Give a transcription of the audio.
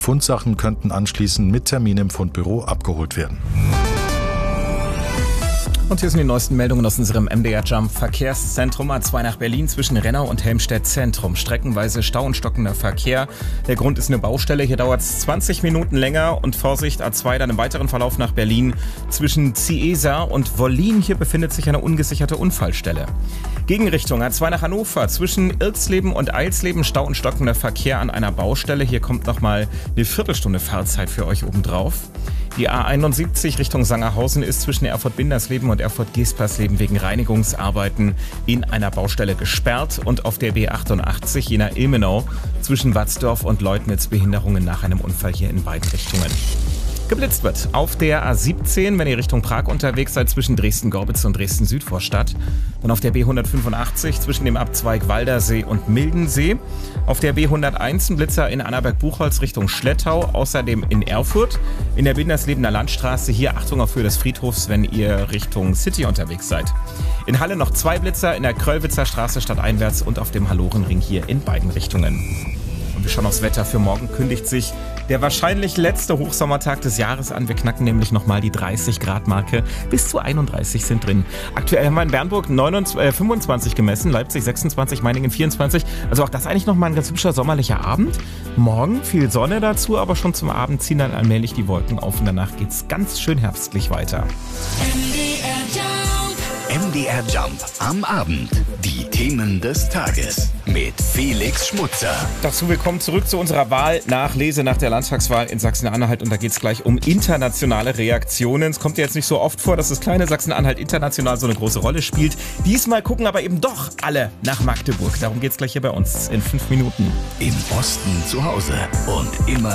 Fundsachen könnten anschließend mit Termin im Fundbüro abgeholt werden. Und hier sind die neuesten Meldungen aus unserem MDR Jump Verkehrszentrum. A2 nach Berlin zwischen Rennau und Helmstedt Zentrum. Streckenweise Stau und stockender Verkehr. Der Grund ist eine Baustelle. Hier dauert es 20 Minuten länger. Und Vorsicht, A2 dann im weiteren Verlauf nach Berlin zwischen Ciesa und Wollin. Hier befindet sich eine ungesicherte Unfallstelle. Gegenrichtung A2 nach Hannover zwischen Irksleben und Eilsleben. Stau und stockender Verkehr an einer Baustelle. Hier kommt nochmal eine Viertelstunde Fahrzeit für euch obendrauf. Die A71 Richtung Sangerhausen ist zwischen Erfurt-Bindersleben und Erfurt-Geespersleben wegen Reinigungsarbeiten in einer Baustelle gesperrt. Und auf der B88 Jena-Ilmenau zwischen Watzdorf und Leutnitz Behinderungen nach einem Unfall hier in beiden Richtungen. Geblitzt wird auf der A17, wenn ihr Richtung Prag unterwegs seid, zwischen Dresden-Gorbitz und Dresden-Südvorstadt. Und auf der B185 zwischen dem Abzweig Waldersee und Mildensee. Auf der B101 ein Blitzer in Annaberg-Buchholz Richtung Schlettau. Außerdem in Erfurt. In der Binderslebener Landstraße hier Achtung auf Höhe des Friedhofs, wenn ihr Richtung City unterwegs seid. In Halle noch 2 Blitzer in der Kröllwitzer Straße stadteinwärts und auf dem Hallorenring hier in beiden Richtungen. Und wir schauen aufs Wetter. Für morgen kündigt sich der wahrscheinlich letzte Hochsommertag des Jahres an. Wir knacken nämlich nochmal die 30-Grad-Marke. Bis zu 31 sind drin. Aktuell haben wir in Bernburg 25 gemessen, Leipzig 26, Meiningen 24. Also auch das eigentlich nochmal ein ganz hübscher sommerlicher Abend. Morgen viel Sonne dazu, aber schon zum Abend ziehen dann allmählich die Wolken auf und danach geht's ganz schön herbstlich weiter. MDR Jump am Abend. Die Themen des Tages mit Felix Schmutzer. Dazu willkommen zurück zu unserer Wahl nach der Landtagswahl in Sachsen-Anhalt. Und da geht es gleich um internationale Reaktionen. Es kommt ja jetzt nicht so oft vor, dass das kleine Sachsen-Anhalt international so eine große Rolle spielt. Diesmal gucken aber eben doch alle nach Magdeburg. Darum geht es gleich hier bei uns in 5 Minuten. Im Osten zu Hause und immer